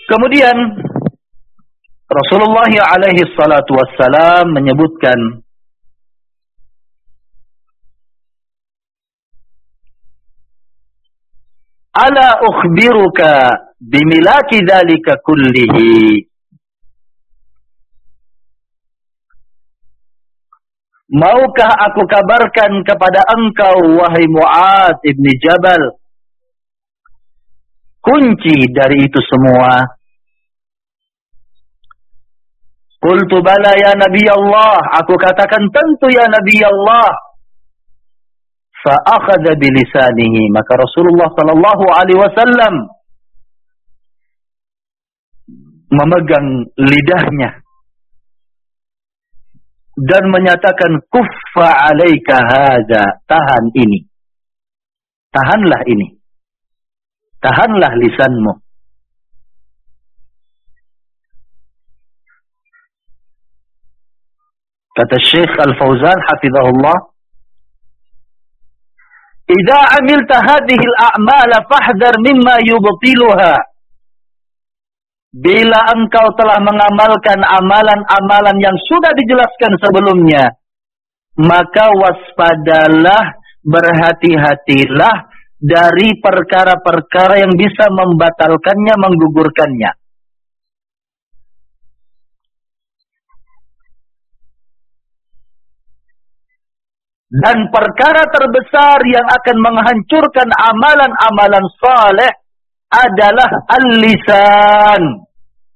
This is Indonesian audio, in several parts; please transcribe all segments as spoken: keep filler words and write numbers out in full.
Kemudian Rasulullah alaihi salatu wassalam menyebutkan ala ukhbiruka bimilaki dzalika kullihi. Maukah aku kabarkan kepada engkau, wahai Mu'adz ibn Jabal, kunci dari itu semua? Qultu bala ya Nabi Allah. Aku katakan tentu ya Nabi Allah. Fa'akhadha bilisanihi. Maka Rasulullah sallallahu alaihi wasallam memegang lidahnya dan menyatakan, kuffa alaika hadza, tahan ini, tahanlah ini, tahanlah lisanmu. Kata Syekh Al-Fauzan hafizahullah, idza amilta hadhihi al-a'mala fahdhar mimma yubtiluha. Bila engkau telah mengamalkan amalan-amalan yang sudah dijelaskan sebelumnya, maka waspadalah, berhati-hatilah dari perkara-perkara yang bisa membatalkannya, menggugurkannya. Dan perkara terbesar yang akan menghancurkan amalan-amalan saleh adalah al-lisan.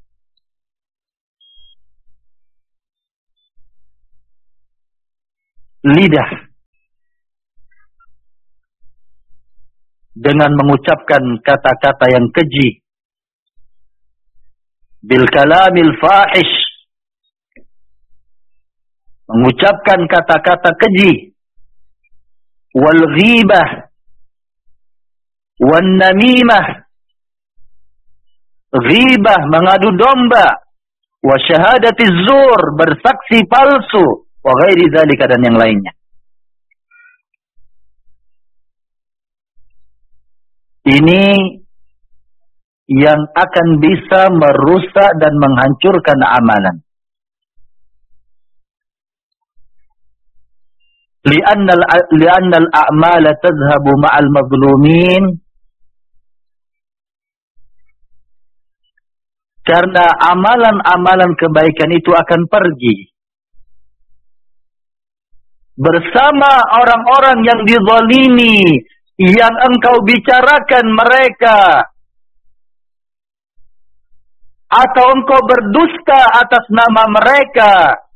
Lidah. Dengan mengucapkan kata-kata yang keji. Bil kalamil fahish. Mengucapkan kata-kata keji. Wal ghibah. Wan namimah. Ghibah, mengadu domba, wa syahadati zur, bersaksi palsu, wa ghairi dzalika, dan yang lainnya. Ini yang akan bisa merusak dan menghancurkan amalan. Li'anna li'anna al-a'mala tadhhabu ma'al mazlumin. Karena amalan-amalan kebaikan itu akan pergi bersama orang-orang yang dizalimi, yang engkau bicarakan mereka, atau engkau berdusta atas nama mereka,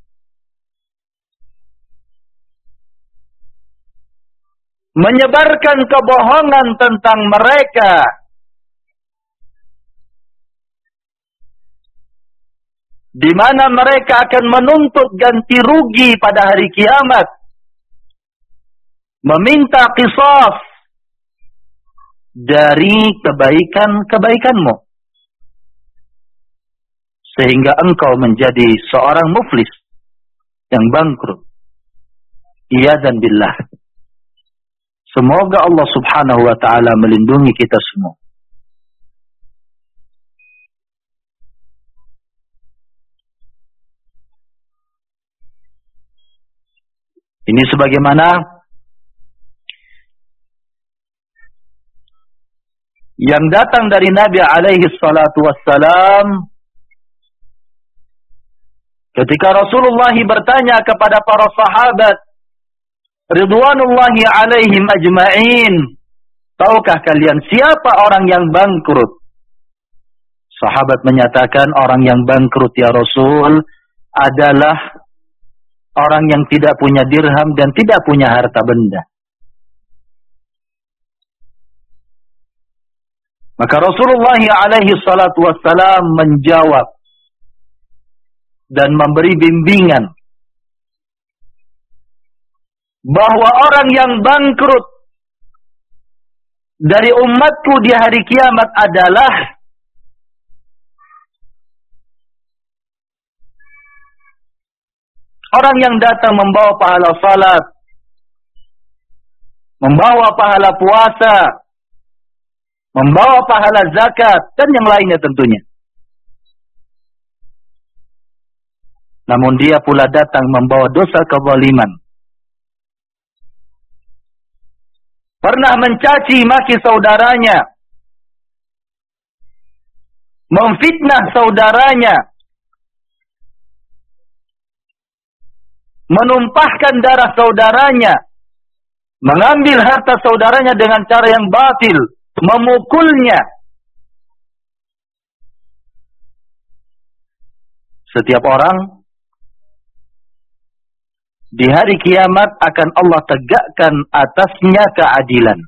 menyebarkan kebohongan tentang mereka, di mana mereka akan menuntut ganti rugi pada hari kiamat, meminta qisas dari kebaikan-kebaikanmu, sehingga engkau menjadi seorang muflis yang bangkrut. Iyadzan billah. Semoga Allah subhanahu wa ta'ala melindungi kita semua. Ini sebagaimana yang datang dari Nabi alaihi salatu wassalam ketika Rasulullah bertanya kepada para sahabat ridwanullahi alaihim ajma'in, tahukah kalian siapa orang yang bangkrut? Sahabat menyatakan, orang yang bangkrut ya Rasul adalah orang yang tidak punya dirham dan tidak punya harta benda. Maka Rasulullah alaihi salatu wassalam menjawab dan memberi bimbingan bahwa orang yang bangkrut dari umatku di hari kiamat adalah orang yang datang membawa pahala salat, membawa pahala puasa, membawa pahala zakat, dan yang lainnya tentunya. namun dia pula datang membawa dosa kezaliman. Pernah mencaci maki saudaranya, memfitnah saudaranya, menumpahkan darah saudaranya, mengambil harta saudaranya dengan cara yang batil, memukulnya. Setiap orang di hari kiamat akan Allah tegakkan atasnya keadilan.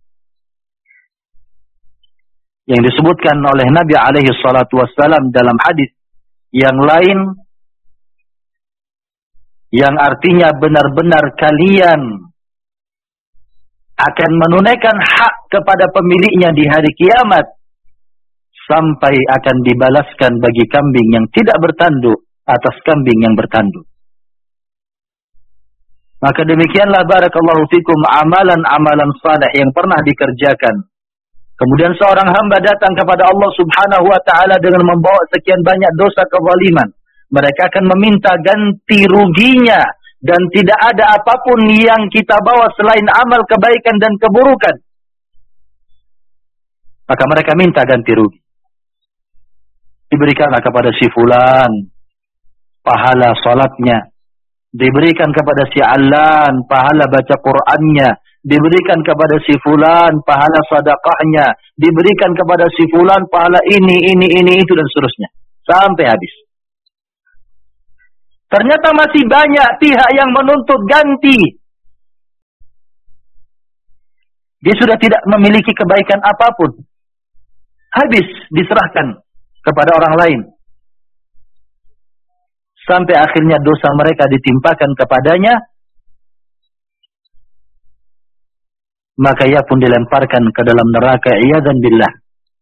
Yang disebutkan oleh Nabi alaihi salatu wassalam dalam hadis yang lain, yang artinya benar-benar kalian akan menunaikan hak kepada pemiliknya di hari kiamat, sampai akan dibalaskan bagi kambing yang tidak bertanduk atas kambing yang bertanduk. Maka demikianlah barakallahu fikum amalan-amalan saleh yang pernah dikerjakan. Kemudian seorang hamba datang kepada Allah subhanahu wa ta'ala dengan membawa sekian banyak dosa kezaliman. Mereka akan meminta ganti ruginya. Dan tidak ada apapun yang kita bawa selain amal kebaikan dan keburukan. Maka mereka minta ganti rugi. Diberikanlah kepada si fulan pahala salatnya. Diberikan kepada si Alan pahala baca Qur'annya, diberikan kepada si fulan pahala sedekahnya, diberikan kepada si fulan pahala ini, ini, ini, itu dan seterusnya. Sampai habis. Ternyata masih banyak pihak yang menuntut ganti. Dia sudah tidak memiliki kebaikan apapun. Habis diserahkan kepada orang lain. Sampai akhirnya dosa mereka ditimpakan kepadanya, maka ia pun dilemparkan ke dalam neraka, iyadzan billah.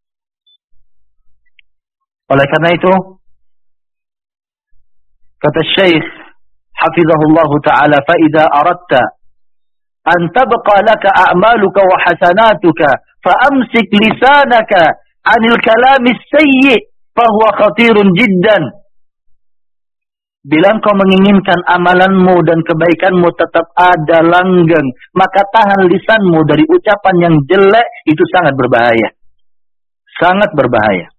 Oleh karena itu, kata Syekh hafizahullah taala, fa idza aradta an tabqa laka a'maluka wa hasanatuka fa amsik lisanaka 'anil kalami sayyi fa huwa khatirun jiddan. Bila engkau menginginkan amalanmu dan kebaikanmu tetap ada langgeng, maka tahan lisanmu dari ucapan yang jelek, itu sangat berbahaya. Sangat berbahaya.